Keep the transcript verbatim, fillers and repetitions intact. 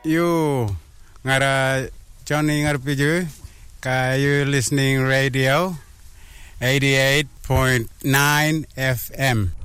you ngara Johnny ngarpiju ka you listening radio eighty-eight point nine F M.